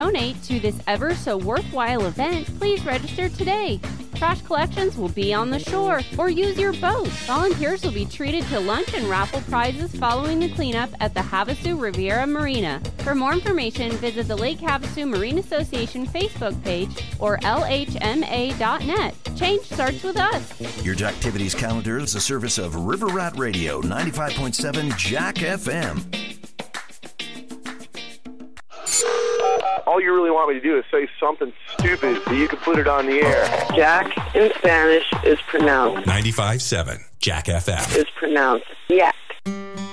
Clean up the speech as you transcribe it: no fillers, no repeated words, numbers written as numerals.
donate to this ever so worthwhile event, please register today. Trash collections will be on the shore or use your boat. Volunteers will be treated to lunch and raffle prizes following the cleanup at the Havasu Riviera Marina. For more information, visit the Lake Havasu Marine Association Facebook page or lhma.net. Change starts with us. Your activities calendar is a service of River Rat Radio 95.7 Jack FM. All you really want me to do is say something stupid so you can put it on the air. Jack in Spanish is pronounced 95.7 Jack FM. Is pronounced yak.